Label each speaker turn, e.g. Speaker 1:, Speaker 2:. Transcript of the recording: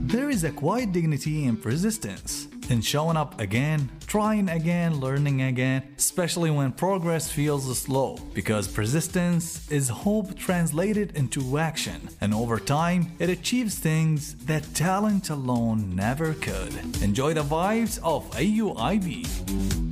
Speaker 1: There is a quiet dignity in persistence, in showing up again, trying again, learning again, especially when progress feels slow, because persistence is hope translated into action, and over time, it achieves things that talent alone never could. Enjoy the vibes of AUIB.